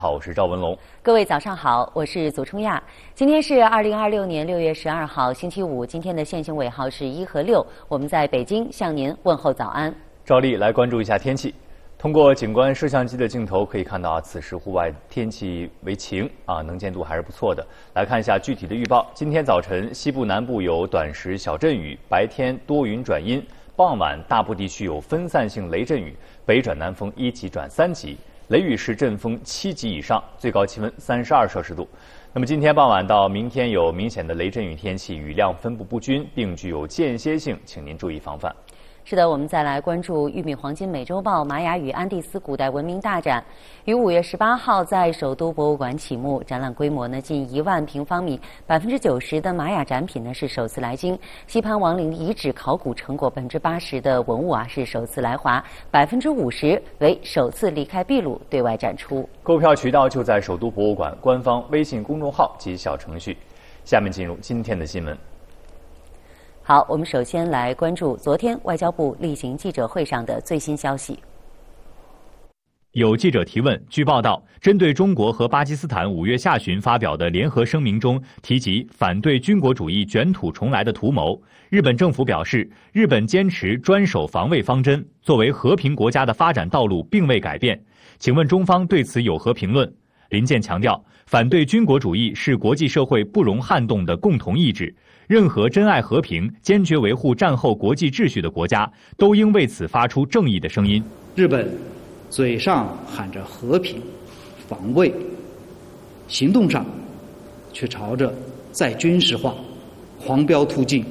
好，我是赵文龙。 各位早上好，我是祖冲亚。今天是2026年6月12号，星期五。今天的线性尾号是1和6。我们在北京向您问候早安。 照例来关注一下天气。通过景观摄像机的镜头可以看到此时户外天气为晴能见度还是不错的。来看一下具体的预报。今天早晨西部南部有短时小阵雨，白天多云转阴，傍晚大部地区有分散性雷阵雨，北转南风1级转3级。雷雨时阵风7级以上，最高气温32摄氏度。那么今天傍晚到明天有明显的雷阵雨天气，雨量分布不均，并具有间歇性，请您注意防范。 是的，我们再来关注玉米黄金美洲豹玛雅与安第斯古代文明大展，于5月18号在首都博物馆启幕。展览规模呢近1万平方米，90%的玛雅展品呢是首次来京，西潘王陵遗址考古成果80%的文物是首次来华，50%为首次离开秘鲁对外展出。 购票渠道就在首都博物馆官方微信公众号及小程序。下面进入今天的新闻。 好，我们首先来关注昨天外交部例行记者会上的最新消息。 有记者提问，据报道，针对中国和巴基斯坦5月下旬发表的联合声明中提及反对军国主义卷土重来的图谋，日本政府表示，日本坚持专守防卫方针，作为和平国家的发展道路并未改变。请问中方对此有何评论？林健强调，反对军国主义是国际社会不容撼动的共同意志。任何珍爱和平、坚决维护战后国际秩序的国家，都应为此发出正义的声音。 日本嘴上喊着和平、防卫，行动上却朝着再军事化、狂飙突进，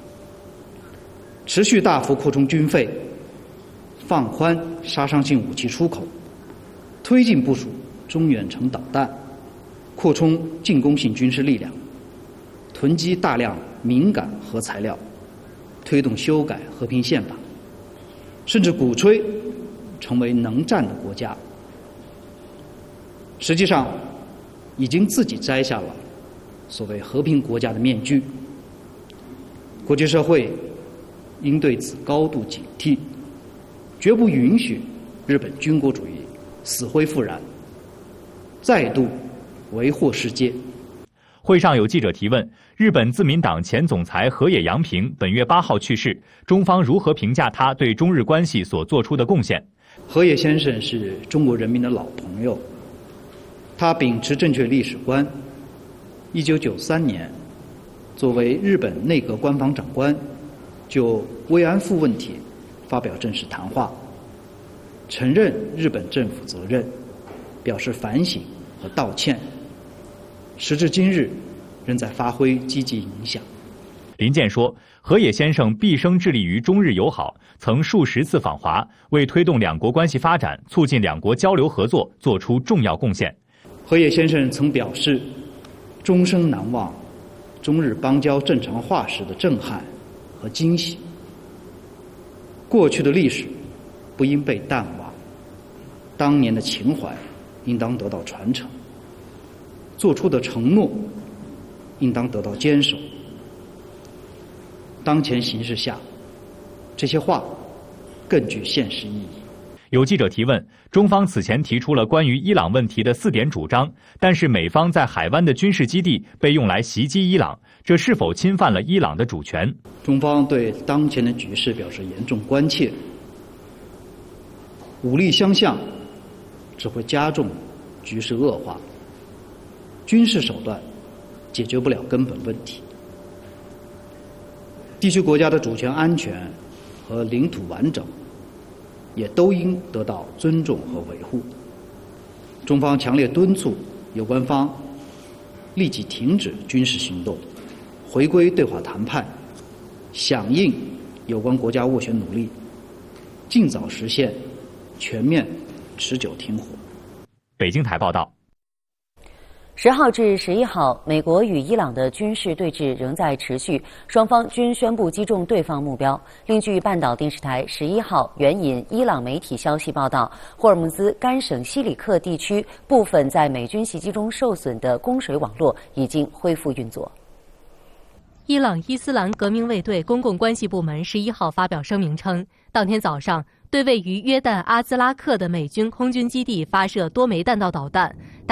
持续大幅扩充军费，放宽杀伤性武器出口，推进部署中远程导弹，扩充进攻性军事力量，囤积大量敏感核材料，推动修改和平宪法，甚至鼓吹成为能战的国家，实际上已经自己摘下了所谓和平国家的面具。国际社会应对此高度警惕，绝不允许日本军国主义死灰复燃，再度为祸世界。 会上有记者提问，日本自民党前总裁河野洋平本月8号去世，中方如何评价他对中日关系所做出的贡献？ 河野先生是中国人民的老朋友，他秉持正确历史观，1993年作为日本内阁官房长官，就慰安妇问题发表正式谈话，承认日本政府责任，表示反省和道歉。时至今日，仍在发挥积极影响。 林健说，河野先生毕生致力于中日友好，曾数10次访华，为推动两国关系发展、促进两国交流合作做出重要贡献。 河野先生曾表示，终生难忘中日邦交正常化时的震撼和惊喜。过去的历史不应被淡忘，当年的情怀应当得到传承。做出的承诺应当得到坚守。当前形势下，这些话更具现实意义。 有记者提问，中方此前提出了关于伊朗问题的4点主张，但是美方在海湾的军事基地被用来袭击伊朗，这是否侵犯了伊朗的主权？ 中方对当前的局势表示严重关切，武力相向只会加重局势恶化，军事手段解决不了根本问题。地区国家的主权安全和领土完整也都应得到尊重和维护。中方强烈敦促有关方立即停止军事行动，回归对话谈判，响应有关国家斡旋努力，尽早实现全面持久停火。 北京台报道。 10号至11号，美国与伊朗的军事对峙仍在持续，双方均宣布击中对方目标。另据半岛电视台11号援引伊朗媒体消息报道，霍尔木兹干省西里克地区部分在美军袭击中受损的供水网络已经恢复运作。 伊朗伊斯兰革命卫队公共关系部门11号发表声明称，当天早上对位于约旦阿兹拉克的美军空军基地发射多枚弹道导弹。